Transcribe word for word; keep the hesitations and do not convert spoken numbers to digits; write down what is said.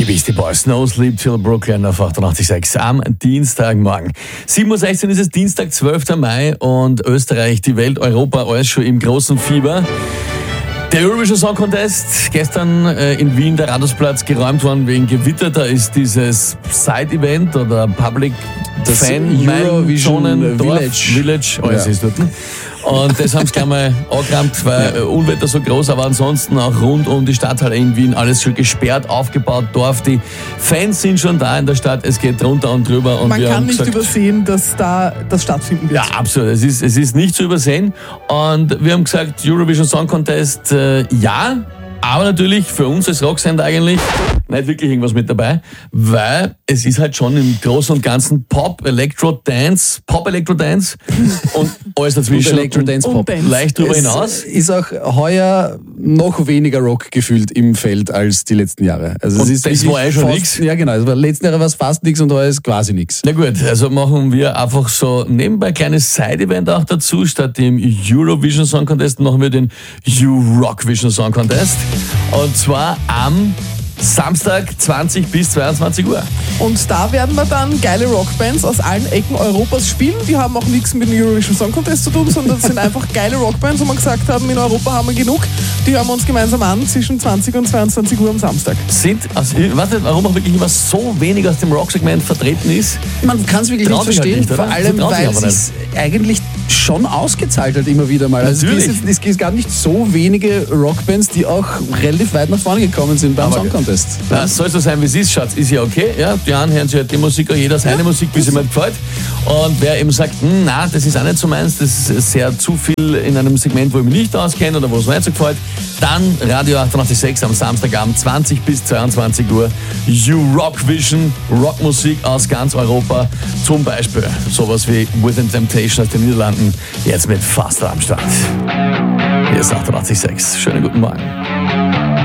Beastie Boys, No Sleep Till Brooklyn auf achtundachtzig Komma sechs am Dienstagmorgen. sieben Uhr sechzehn ist es Dienstag, zwölfter Mai und Österreich, die Welt, Europa, alles schon im großen Fieber. Der Eurovision Song Contest, gestern äh, in Wien der Rathausplatz geräumt worden wegen Gewitter. Da ist dieses Side-Event oder Public das Fan Eurovision Village. Village, alles ja. ist dort. Und das haben sie gleich mal angerammt, weil ja. Unwetter so groß, aber ansonsten auch rund um die Stadthalle in Wien alles schon gesperrt, aufgebaut, Dorf. Die Fans sind schon da in der Stadt, es geht drunter und drüber. Und Man wir kann haben nicht gesagt, übersehen, dass da das stattfinden wird. ja, absolut. Es ist, es ist nicht zu übersehen. Und wir haben gesagt, Eurovision Song Contest, äh, ja, aber natürlich für uns als Rocksender eigentlich nicht wirklich irgendwas mit dabei, weil es ist halt schon im Großen und Ganzen Pop, Electro, Dance, Pop, Electro, Dance und alles dazwischen. Und Electro, Dance, Pop. Und leicht drüber es hinaus. Ist auch heuer noch weniger Rock gefühlt im Feld als die letzten Jahre. Also Und es ist das wirklich war eh schon fast- nix. Ja, genau. Also letzten Jahre war es fast nichts und heuer ist quasi nichts. Na gut, also machen wir einfach so nebenbei ein kleines Side-Event auch dazu. Statt dem Eurovision Song Contest machen wir den You-Rock Vision Song Contest. Und zwar am Samstag zwanzig bis zweiundzwanzig Uhr. Und da werden wir dann geile Rockbands aus allen Ecken Europas spielen. Die haben auch nichts mit dem Eurovision Song Contest zu tun, sondern das sind einfach geile Rockbands, wo wir gesagt haben, in Europa haben wir genug. Die hören wir uns gemeinsam an zwischen zwanzig und zweiundzwanzig Uhr am Samstag. Sind, also, ich weiß nicht, warum auch wirklich immer so wenig aus dem Rock-Segment vertreten ist. Man kann es wirklich Trauen nicht sich halt verstehen, nicht, oder? vor Sie allem, trauen sich weil aber es eigentlich schon ausgezahlt hat immer wieder mal. Also Natürlich. es, ist, es gibt gar nicht so wenige Rockbands, die auch relativ weit nach vorne gekommen sind beim Aber Song Contest. Na, soll so sein, wie es ist, Schatz, ist ja okay. Ja, die einen hören sich halt die Musik, auch jeder seine Musik, wie sie ihm halt gefällt. Und wer eben sagt, hm, na, das ist auch nicht so meins, das ist sehr zu viel in einem Segment, wo ich mich nicht auskenne oder wo es mir nicht so gefällt, dann Radio achtundachtzig Komma sechs am Samstagabend zwanzig bis zweiundzwanzig Uhr. You Rock Vision, Rockmusik aus ganz Europa. Zum Beispiel sowas wie Within Temptation aus den Niederlanden, jetzt mit Faster am Start. Hier ist achtundachtzig Komma sechs. Schönen guten Morgen.